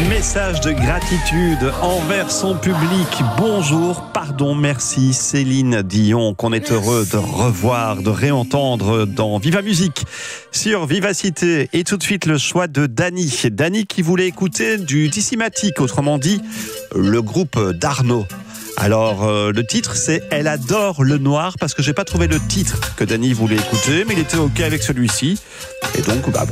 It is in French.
Message de gratitude envers son public. Bonjour, pardon, merci Céline Dion, qu'on est heureux de revoir, de réentendre dans Viva Musique sur Vivacité. Et tout de suite le choix de Dany. Dany qui voulait écouter du Discimatique, autrement dit le groupe d'Arnaud. Alors le titre c'est Elle adore le noir, parce que j'ai pas trouvé le titre que Dany voulait écouter, mais il était ok avec celui-ci. Et donc